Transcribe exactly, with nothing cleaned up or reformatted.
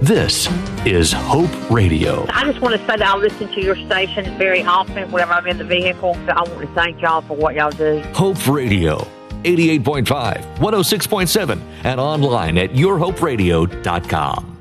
This is Hope Radio. I just want to say that I listen to your station very often whenever I'm in the vehicle. I want to thank y'all for what y'all do. Hope Radio, eighty-eight point five, one oh six point seven, and online at your hope radio dot com.